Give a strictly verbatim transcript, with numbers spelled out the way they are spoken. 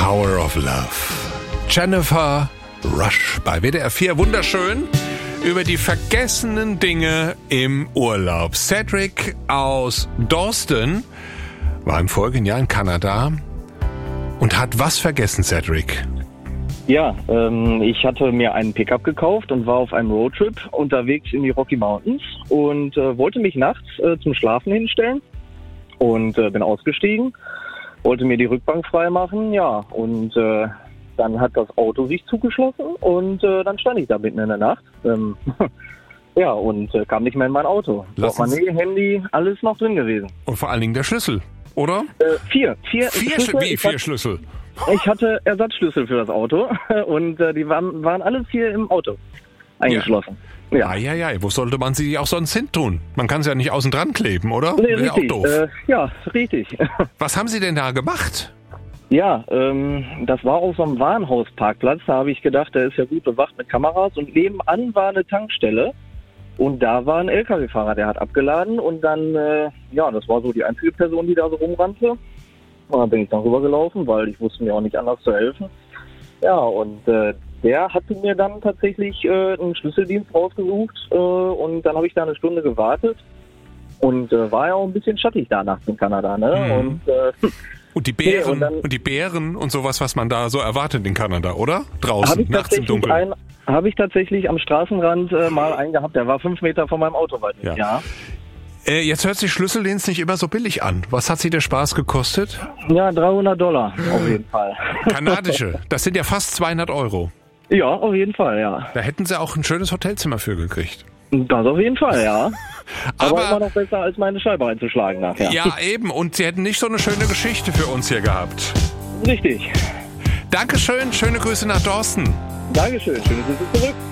Power of Love. Jennifer Rush bei W D R vier. Wunderschön über die vergessenen Dinge im Urlaub. Cedric aus Dawson war im vorigen Jahr in Kanada und hat was vergessen, Cedric? Ja, ähm, ich hatte mir einen Pickup gekauft und war auf einem Roadtrip unterwegs in die Rocky Mountains und äh, wollte mich nachts äh, zum Schlafen hinstellen und äh, bin ausgestiegen, wollte mir die Rückbank frei machen, ja, und äh, dann hat das Auto sich zugeschlossen und äh, dann stand ich da mitten in der Nacht. Ähm, ja, und äh, kam nicht mehr in mein Auto. Portemonnaie, Handy, alles noch drin gewesen. Und vor allen Dingen der Schlüssel, oder? Äh, vier. Vier, vier Schlüssel. Schlüssel? Wie, ich vier hat, Schlüssel? Ich hatte Ersatzschlüssel für das Auto und äh, die waren, waren alle vier im Auto eingeschlossen. Ja. Ja. Ah, ja, ja. Wo sollte man sie auch sonst hin tun? Man kann sie ja nicht außen dran kleben, oder? Nee, Wäre auch richtig. doof. Äh, ja, richtig. Was haben Sie denn da gemacht? Ja, ähm, das war auf so einem Warenhausparkplatz. Da habe ich gedacht, der ist ja gut bewacht mit Kameras. Und nebenan war eine Tankstelle. Und da war ein L K W-Fahrer, der hat abgeladen. Und dann, äh, ja, das war so die einzige Person, die da so rumrannte. Und dann bin ich dann rübergelaufen, weil ich wusste mir auch nicht anders zu helfen. Ja, und äh, der hatte mir dann tatsächlich äh, einen Schlüsseldienst rausgesucht. Äh, und dann habe ich da eine Stunde gewartet. Und äh, war ja auch ein bisschen schattig da nachts in Kanada, ne? Mhm. Und äh, Und die Bären, nee, und, dann, und die Bären und sowas, was man da so erwartet in Kanada, oder? Draußen, hab ich nachts im Dunkeln. Ein, habe ich tatsächlich am Straßenrand äh, mal einen gehabt, der war fünf Meter von meinem Auto weit weg. Ja. Ja. Äh, jetzt hört sich Schlüsseldienst nicht immer so billig an. Was hat Sie der Spaß gekostet? Ja, dreihundert Dollar auf jeden Fall. Kanadische, das sind ja fast zweihundert Euro. Ja, auf jeden Fall, ja. Da hätten Sie auch ein schönes Hotelzimmer für gekriegt. Das auf jeden Fall, ja. Aber, Aber immer noch besser, als meine Scheibe einzuschlagen nachher. Ja, eben. Und Sie hätten nicht so eine schöne Geschichte für uns hier gehabt. Richtig. Dankeschön, schöne Grüße nach Dawson. Dankeschön, schöne Grüße zurück.